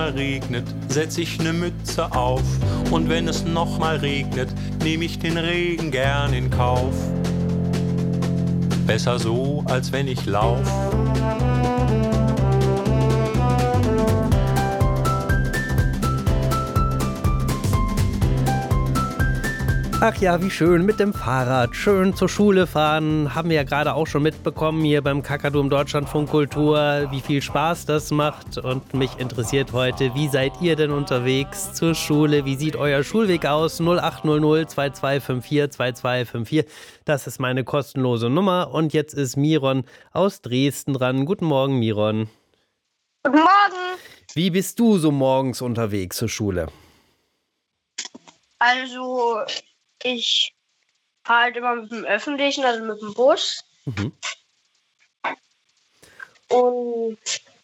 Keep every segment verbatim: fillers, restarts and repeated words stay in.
regnet, setz ich ne Mütze auf. Und wenn es nochmal regnet, nehm ich den Regen gern in Kauf. Besser so, als wenn ich lauf. Ach ja, wie schön, mit dem Fahrrad schön zur Schule fahren. Haben wir ja gerade auch schon mitbekommen hier beim Kakadu im Deutschlandfunk Kultur, wie viel Spaß das macht. Und mich interessiert heute, wie seid ihr denn unterwegs zur Schule? Wie sieht euer Schulweg aus? null acht null null zwei zwei fünf vier zwei zwei fünf vier. Das ist meine kostenlose Nummer. Und jetzt ist Miron aus Dresden dran. Guten Morgen, Miron. Guten Morgen. Wie bist du so morgens unterwegs zur Schule? Also, ich fahre halt immer mit dem Öffentlichen, also mit dem Bus. Mhm. Und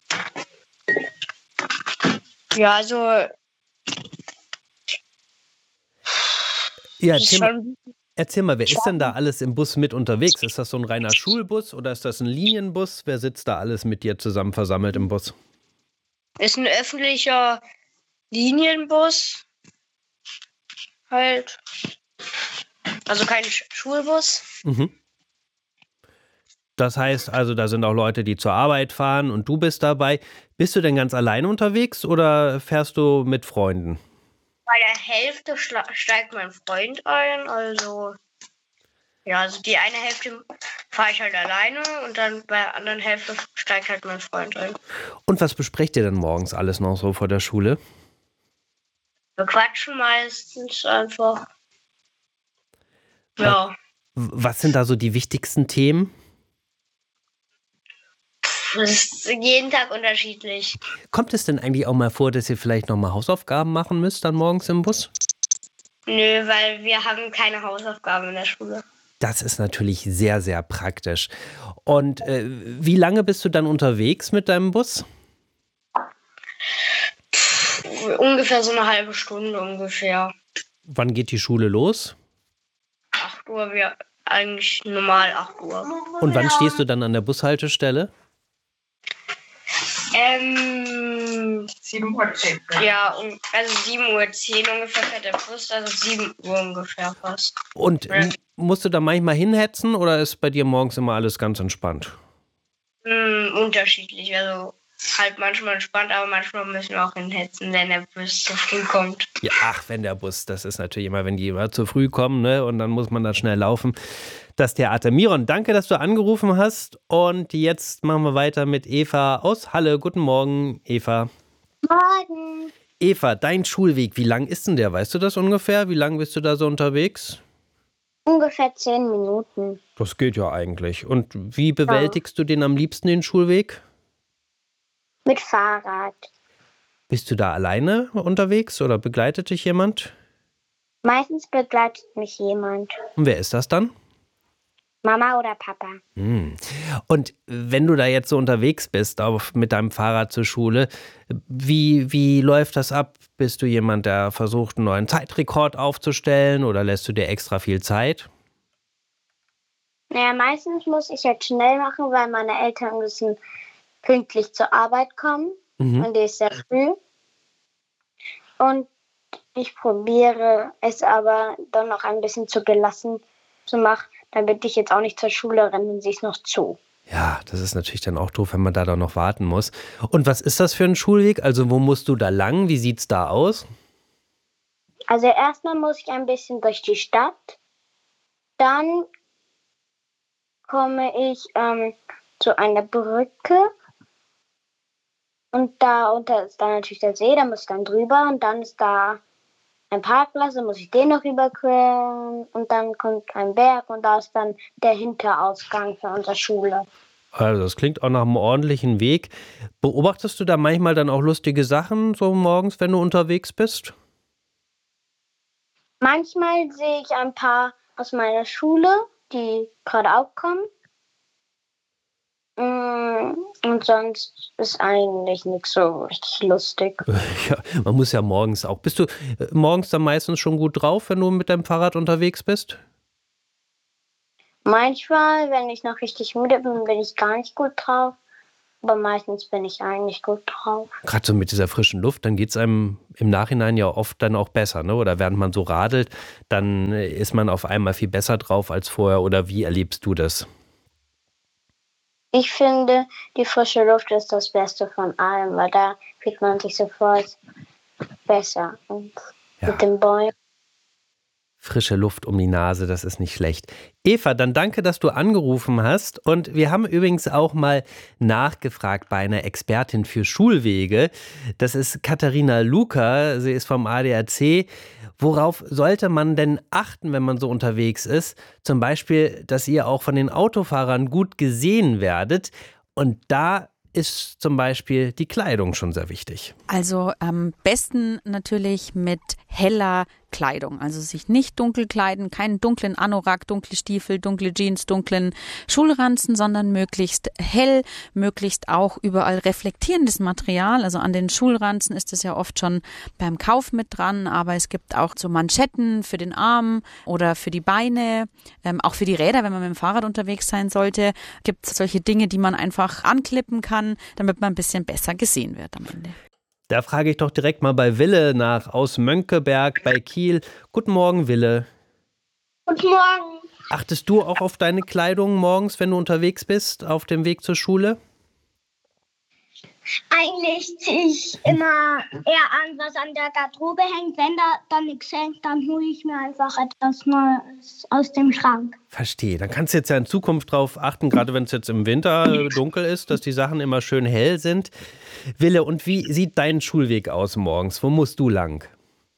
ja, also Ja, ist erzähl, mal- schon erzähl mal, wer ist denn da alles im Bus mit unterwegs? Ist das so ein reiner Schulbus oder ist das ein Linienbus? Wer sitzt da alles mit dir zusammen versammelt im Bus? ist ein öffentlicher Linienbus halt. Also kein Sch- Schulbus. Mhm. Das heißt also, da sind auch Leute, die zur Arbeit fahren und du bist dabei. Bist du denn ganz alleine unterwegs oder fährst du mit Freunden? Bei der Hälfte schla- steigt mein Freund ein. Also, ja, also die eine Hälfte fahre ich halt alleine und dann bei der anderen Hälfte steigt halt mein Freund ein. Und was besprecht ihr denn morgens alles noch so vor der Schule? Wir quatschen meistens einfach. Ja, W- Was sind da so die wichtigsten Themen? das ist jeden Tag unterschiedlich. Kommt es denn eigentlich auch mal vor, dass ihr vielleicht noch mal Hausaufgaben machen müsst dann morgens im Bus? Nö, weil wir haben keine Hausaufgaben in der Schule. Das ist natürlich sehr, sehr praktisch. Und äh, wie lange bist du dann unterwegs mit deinem Bus? Ungefähr so eine halbe Stunde ungefähr. Wann geht die Schule los? acht Uhr, wir eigentlich normal acht Uhr. Und wann stehst du dann an der Bushaltestelle? Ähm, sieben Uhr zehn. ja, um, also sieben Uhr zehn ungefähr fährt der Bus, also sieben Uhr ungefähr fast. Und Ja. m- musst du da manchmal hinhetzen oder ist bei dir morgens immer alles ganz entspannt? Hm, unterschiedlich, also halt manchmal entspannt, aber manchmal müssen wir auch hinhetzen, wenn der Bus zu früh kommt. Ja, ach, wenn der Bus, das ist natürlich immer, wenn die immer zu früh kommen, ne? Und dann muss man da schnell laufen. Das Theater. Miron, danke, dass du angerufen hast. Und jetzt machen wir weiter mit Eva aus Halle. Guten Morgen, Eva. Morgen. Eva, dein Schulweg, wie lang ist denn der? Weißt du das ungefähr? Wie lang bist du da so unterwegs? Ungefähr zehn Minuten. Das geht ja eigentlich. Und wie bewältigst du den am liebsten, den Schulweg? Mit Fahrrad. Bist du da alleine unterwegs oder begleitet dich jemand? Meistens begleitet mich jemand. Und wer ist das dann? Mama oder Papa. Hm. Und wenn du da jetzt so unterwegs bist, auf, mit deinem Fahrrad zur Schule, wie, wie läuft das ab? Bist du jemand, der versucht, einen neuen Zeitrekord aufzustellen oder lässt du dir extra viel Zeit? Naja, meistens muss ich halt schnell machen, weil meine Eltern müssen pünktlich zur Arbeit kommen. Mhm. Und die ist sehr früh. Und ich probiere es aber dann noch ein bisschen zu gelassen zu machen, damit ich jetzt auch nicht zur Schule renne und sie ist noch zu. Ja, das ist natürlich dann auch doof, wenn man da dann noch warten muss. Und was ist das für ein Schulweg? Also wo musst du da lang? Wie sieht's da aus? Also erstmal muss ich ein bisschen durch die Stadt. Dann komme ich ähm, zu einer Brücke. Und da unter ist dann natürlich der See, da muss ich dann drüber. Und dann ist da ein Parkplatz, dann muss ich den noch überqueren. Und dann kommt ein Berg und da ist dann der Hinterausgang für unsere Schule. Also das klingt auch nach einem ordentlichen Weg. Beobachtest du da manchmal dann auch lustige Sachen so morgens, wenn du unterwegs bist? Manchmal sehe ich ein paar aus meiner Schule, die gerade auch kommen. Mm, Und sonst ist eigentlich nichts so richtig lustig. Ja, man muss ja morgens auch. Bist du äh, morgens dann meistens schon gut drauf, wenn du mit deinem Fahrrad unterwegs bist? Manchmal, wenn ich noch richtig müde bin, bin ich gar nicht gut drauf. Aber meistens bin ich eigentlich gut drauf. Gerade so mit dieser frischen Luft, dann geht es einem im Nachhinein ja oft dann auch besser, ne? Oder während man so radelt, dann ist man auf einmal viel besser drauf als vorher. Oder wie erlebst du das? Ich finde, die frische Luft ist das Beste von allem, weil da fühlt man sich sofort besser. Und Ja. mit den Bäumen. Frische Luft um die Nase, das ist nicht schlecht. Eva, dann danke, dass du angerufen hast. Und wir haben übrigens auch mal nachgefragt bei einer Expertin für Schulwege. Das ist Katharina Luca, sie ist vom A D A C. Worauf sollte man denn achten, wenn man so unterwegs ist? Zum Beispiel, dass ihr auch von den Autofahrern gut gesehen werdet. Und da ist zum Beispiel die Kleidung schon sehr wichtig. Also am besten natürlich mit heller Kleidung. Also sich nicht dunkel kleiden, keinen dunklen Anorak, dunkle Stiefel, dunkle Jeans, dunklen Schulranzen, sondern möglichst hell, möglichst auch überall reflektierendes Material. Also an den Schulranzen ist es ja oft schon beim Kauf mit dran, aber es gibt auch so Manschetten für den Arm oder für die Beine, ähm, auch für die Räder, wenn man mit dem Fahrrad unterwegs sein sollte, gibt es solche Dinge, die man einfach anklippen kann, damit man ein bisschen besser gesehen wird am Ende. Da frage ich doch direkt mal bei Wille nach, aus Mönckeberg bei Kiel. Guten Morgen, Wille. Guten Morgen. Achtest du auch auf deine Kleidung morgens, wenn du unterwegs bist, auf dem Weg zur Schule? Eigentlich ziehe ich immer eher an, was an der Garderobe hängt. Wenn da dann nichts hängt, dann hole ich mir einfach etwas Neues aus dem Schrank. Verstehe. Dann kannst du jetzt ja in Zukunft drauf achten, gerade wenn es jetzt im Winter dunkel ist, dass die Sachen immer schön hell sind. Wille, und wie sieht dein Schulweg aus morgens? Wo musst du lang?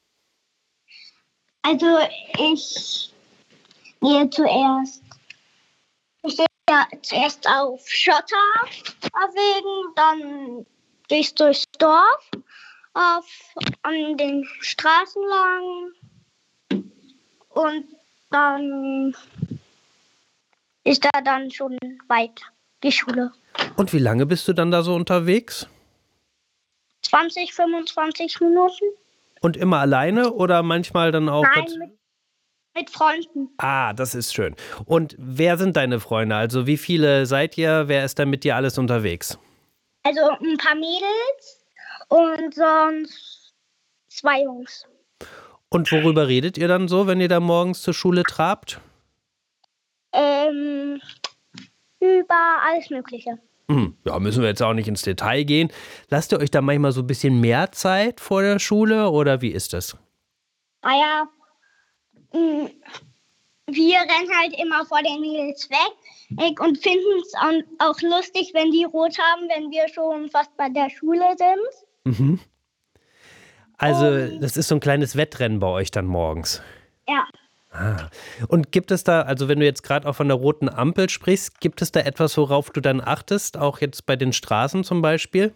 Also ich gehe zuerst, ich gehe ja zuerst auf Schotter auf Wegen, dann durchs, durchs Dorf, auf, an den Straßen lang und dann ist da dann schon weit die Schule. Und wie lange bist du dann da so unterwegs? zwanzig, fünfundzwanzig Minuten? Und immer alleine oder manchmal dann auch... Nein, mit, mit Freunden. Ah, das ist schön. Und wer sind deine Freunde? Also wie viele seid ihr? Wer ist da mit dir alles unterwegs? Also ein paar Mädels und sonst zwei Jungs. Und worüber redet ihr dann so, wenn ihr da morgens zur Schule trabt? Ähm, über alles Mögliche. Hm, ja, müssen wir jetzt auch nicht ins Detail gehen. Lasst ihr euch da manchmal so ein bisschen mehr Zeit vor der Schule oder wie ist das? Ah ja, mh, wir rennen halt immer vor den Mädels weg und finden es auch lustig, wenn die rot haben, wenn wir schon fast bei der Schule sind. Mhm. Also das ist so ein kleines Wettrennen bei euch dann morgens. Ja. Ah. Und gibt es da, also wenn du jetzt gerade auch von der roten Ampel sprichst, gibt es da etwas, worauf du dann achtest, auch jetzt bei den Straßen zum Beispiel?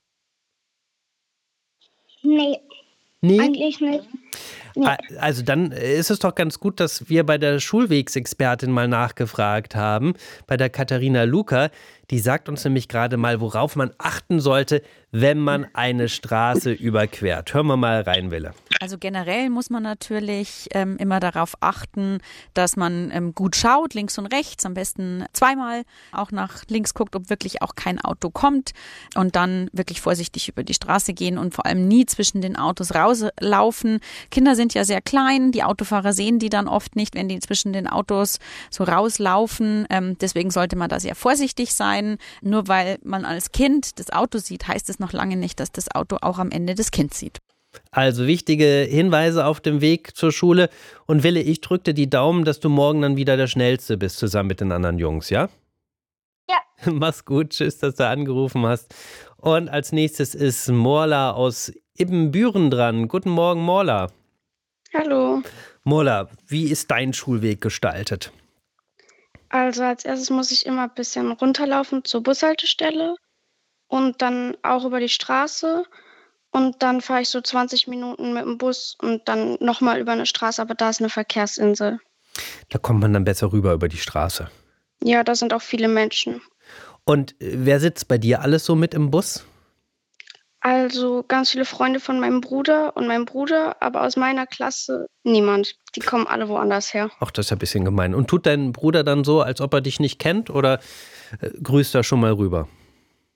Nee, Nee? eigentlich nicht. Nee. Also dann ist es doch ganz gut, dass wir bei der Schulwegsexpertin mal nachgefragt haben, bei der Katharina Luca. Die sagt uns nämlich gerade mal, worauf man achten sollte, wenn man eine Straße überquert. Hören wir mal rein, Wille. Also generell muss man natürlich ähm, immer darauf achten, dass man ähm, gut schaut, links und rechts, am besten zweimal auch nach links guckt, ob wirklich auch kein Auto kommt und dann wirklich vorsichtig über die Straße gehen und vor allem nie zwischen den Autos rauslaufen. Kinder sind ja sehr klein, die Autofahrer sehen die dann oft nicht, wenn die zwischen den Autos so rauslaufen. Ähm, deswegen sollte man da sehr vorsichtig sein. Nur weil man als Kind das Auto sieht, heißt es noch lange nicht, dass das Auto auch am Ende das Kind sieht. Also wichtige Hinweise auf dem Weg zur Schule. Und Wille, ich drücke dir die Daumen, dass du morgen dann wieder der Schnellste bist, zusammen mit den anderen Jungs, ja? Ja. Mach's gut, tschüss, dass du angerufen hast. Und als nächstes ist Morla aus Ibbenbüren dran. Guten Morgen, Morla. Hallo. Morla, wie ist dein Schulweg gestaltet? Also als erstes muss ich immer ein bisschen runterlaufen zur Bushaltestelle und dann auch über die Straße. Und dann fahre ich so zwanzig Minuten mit dem Bus und dann nochmal über eine Straße, aber da ist eine Verkehrsinsel. Da kommt man dann besser rüber über die Straße. Ja, da sind auch viele Menschen. Und wer sitzt bei dir alles so mit im Bus? Also ganz viele Freunde von meinem Bruder und meinem Bruder, aber aus meiner Klasse niemand. Die kommen alle woanders her. Ach, das ist ja ein bisschen gemein. Und tut dein Bruder dann so, als ob er dich nicht kennt oder äh, grüßt er schon mal rüber?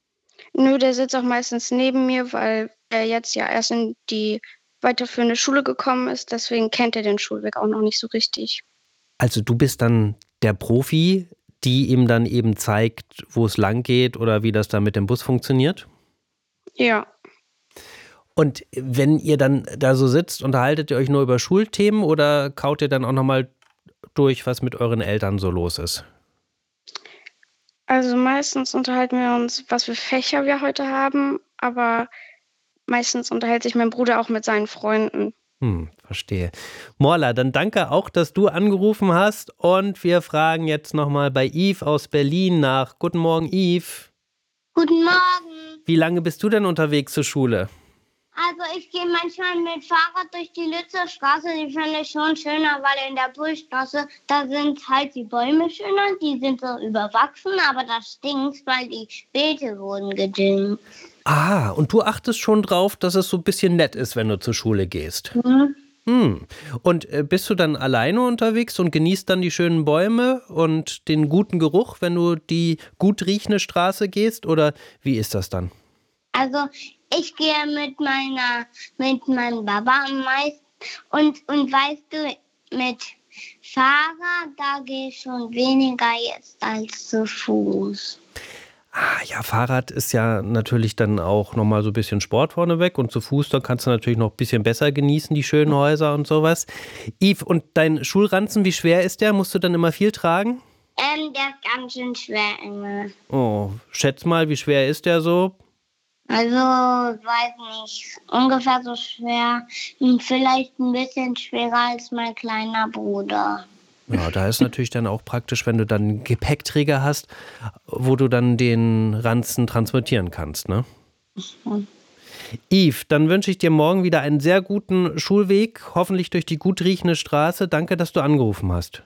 Nö, der sitzt auch meistens neben mir, weil er jetzt ja erst in die weiterführende Schule gekommen ist. Deswegen kennt er den Schulweg auch noch nicht so richtig. Also du bist dann der Profi, die ihm dann eben zeigt, wo es lang geht oder wie das da mit dem Bus funktioniert? Ja. Und wenn ihr dann da so sitzt, unterhaltet ihr euch nur über Schulthemen oder kaut ihr dann auch nochmal durch, was mit euren Eltern so los ist? Also meistens unterhalten wir uns, was für Fächer wir heute haben, aber meistens unterhält sich mein Bruder auch mit seinen Freunden. Hm, verstehe. Morla, dann danke auch, dass du angerufen hast und wir fragen jetzt nochmal bei Yves aus Berlin nach. Guten Morgen, Yves. Guten Morgen. Wie lange bist du denn unterwegs zur Schule? Also ich gehe manchmal mit Fahrrad durch die Lützer Straße, die finde ich schon schöner, weil in der Burgstraße, da sind halt die Bäume schöner, die sind so überwachsen, aber das stinkt, weil die Beete wurden gedüngt. Ah, und du achtest schon drauf, dass es so ein bisschen nett ist, wenn du zur Schule gehst. Mhm. Hm. Und äh, bist du dann alleine unterwegs und genießt dann die schönen Bäume und den guten Geruch, wenn du die gut riechende Straße gehst? Oder wie ist das dann? Also ich gehe mit meiner, mit meinem Papa am meisten und, und weißt du, mit Fahrrad, da gehe ich schon weniger jetzt als zu Fuß. Ah ja, Fahrrad ist ja natürlich dann auch nochmal so ein bisschen Sport vorneweg und zu Fuß, da kannst du natürlich noch ein bisschen besser genießen, die schönen Häuser und sowas. Yves, und dein Schulranzen, wie schwer ist der? Musst du dann immer viel tragen? Ähm, der ist ganz schön schwer immer. Oh, schätz mal, wie schwer ist der so? Also, weiß nicht, ungefähr so schwer, vielleicht ein bisschen schwerer als mein kleiner Bruder. Ja, da ist natürlich dann auch praktisch, wenn du dann einen Gepäckträger hast, wo du dann den Ranzen transportieren kannst, ne? Mhm. Yves, dann wünsche ich dir morgen wieder einen sehr guten Schulweg, hoffentlich durch die gut riechende Straße. Danke, dass du angerufen hast.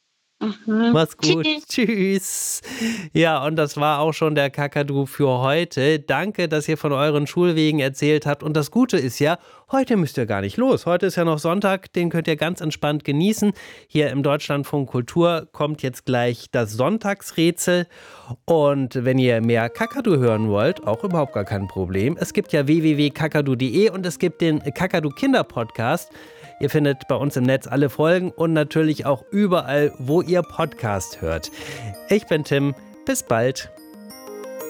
Mhm. Mach's gut. Tschüss. Tschüss. Ja, und das war auch schon der Kakadu für heute. Danke, dass ihr von euren Schulwegen erzählt habt. Und das Gute ist ja, heute müsst ihr gar nicht los. Heute ist ja noch Sonntag, den könnt ihr ganz entspannt genießen. Hier im Deutschlandfunk Kultur kommt jetzt gleich das Sonntagsrätsel. Und wenn ihr mehr Kakadu hören wollt, auch überhaupt gar kein Problem. Es gibt ja w w w punkt kakadu punkt de und es gibt den Kakadu Kinder Podcast. Ihr findet bei uns im Netz alle Folgen und natürlich auch überall, wo ihr Podcast hört. Ich bin Tim. Bis bald.